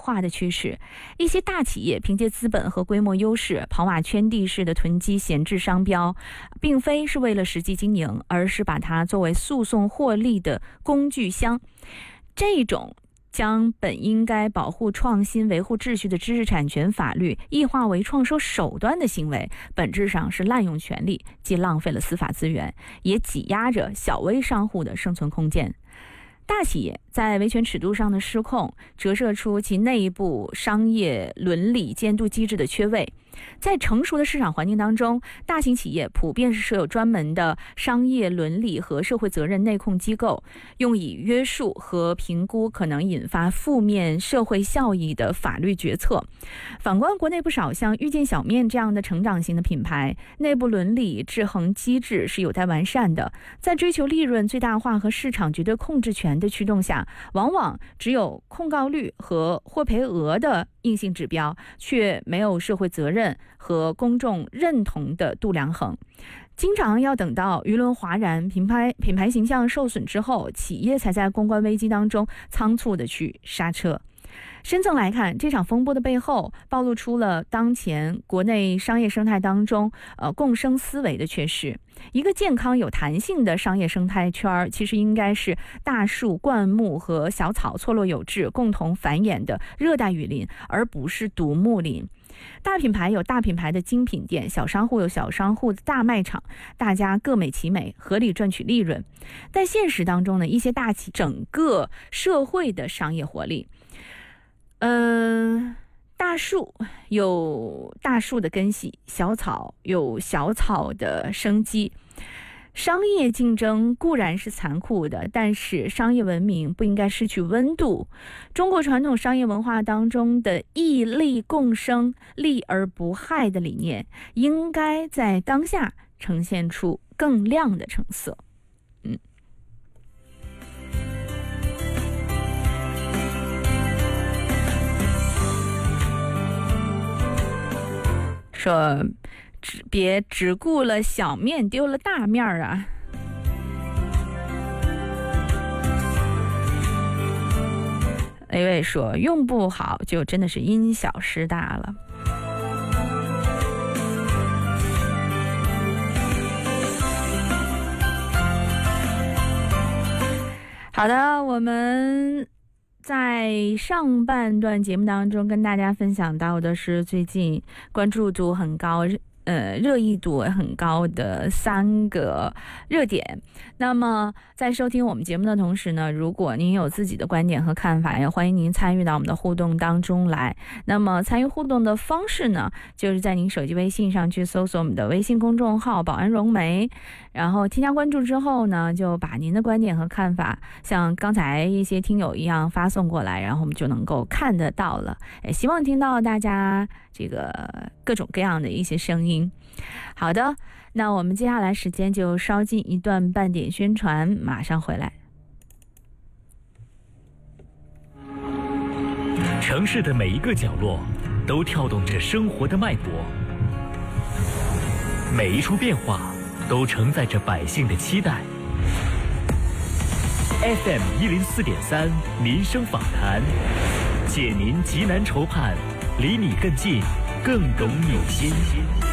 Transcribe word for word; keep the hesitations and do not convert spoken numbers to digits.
化的趋势。一些大企业凭借资本和规模优势，跑马圈地式的囤积闲置商标，并非是为了实际经营，而是把它作为诉讼获利的工具箱。这种将本应该保护创新、维护秩序的知识产权法律异化为创收手段的行为，本质上是滥用权力，既浪费了司法资源，也挤压着小微商户的生存空间。大企业在维权尺度上的失控，折射出其内部商业伦理监督机制的缺位。在成熟的市场环境当中，大型企业普遍是设有专门的商业伦理和社会责任内控机构，用以约束和评估可能引发负面社会效益的法律决策。反观国内不少像遇见小面这样的成长型的品牌，内部伦理制衡机制是有待完善的。在追求利润最大化和市场绝对控制权的驱动下，往往只有控告率和获赔额的硬性指标，却没有社会责任和公众认同的度量衡。经常要等到舆论哗然、品牌品牌形象受损之后，企业才在公关危机当中仓促的去刹车。深层来看，这场风波的背后暴露出了当前国内商业生态当中呃共生思维的缺失。一个健康有弹性的商业生态圈，其实应该是大树、灌木和小草错落有致、共同繁衍的热带雨林，而不是独木林。大品牌有大品牌的精品店，小商户有小商户的大卖场，大家各美其美，合理赚取利润。但现实当中呢，一些大企整个社会的商业活力，嗯、呃。大树有大树的根系，小草有小草的生机。商业竞争固然是残酷的，但是商业文明不应该失去温度。中国传统商业文化当中的义利共生、利而不害的理念，应该在当下呈现出更亮的成色。嗯。说只别只顾了小面，丢了大面儿啊！一位说用不好就真的是因小失大了。好的，我们在上半段节目当中跟大家分享到的是最近关注度很高、呃热议度很高的三个热点。那么在收听我们节目的同时呢，如果您有自己的观点和看法，也欢迎您参与到我们的互动当中来。那么参与互动的方式呢，就是在您手机微信上去搜索我们的微信公众号保安融媒，然后添加关注之后呢，就把您的观点和看法像刚才一些听友一样发送过来，然后我们就能够看得到了。也希望听到大家这个各种各样的一些声音。好的，那我们接下来时间就稍进一段半点宣传，马上回来。 城市的每一个角落都跳动着生活的脉搏，每一处变化都承载着百姓的期待。F M 一零四点三民生访谈，解您急难愁盼，离你更近，更懂你心。